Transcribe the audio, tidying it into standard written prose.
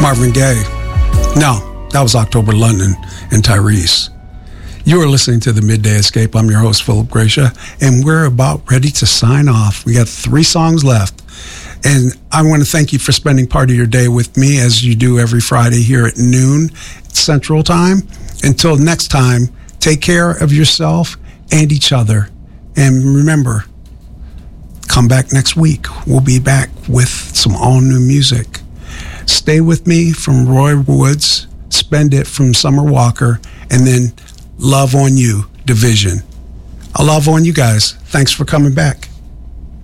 Marvin Gaye. No, that was October London and Tyrese. You are listening to the Midday Escape. I'm your host, Philip Gracia, and we're about ready to sign off. We got 3 songs left, and I want to thank you for spending part of your day with me as you do every Friday here at noon Central Time. Until next time, take care of yourself and each other. And remember, come back next week. We'll be back with some all-new music. Stay With Me from Roy Woods, Spend It from Summer Walker, and then Love on You, Division. I love on you guys. Thanks for coming back.